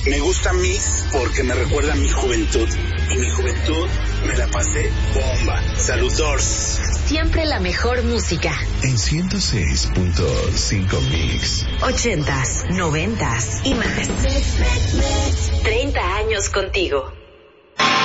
Me gusta Mix porque me recuerda a mi juventud. Y mi juventud me la pasé bomba. Saludos. Siempre la mejor música. En 106.5 Mix. 80s, 90s y más. 30 años contigo.